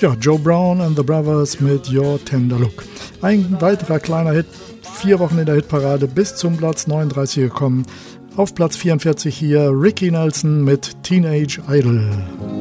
Ja, Joe Brown and the Brothers mit Your Tender Look. Ein weiterer kleiner Hit, 4 Wochen in der Hitparade bis zum Platz 39 gekommen. Auf Platz 44 hier Ricky Nelson mit Teenage Idol.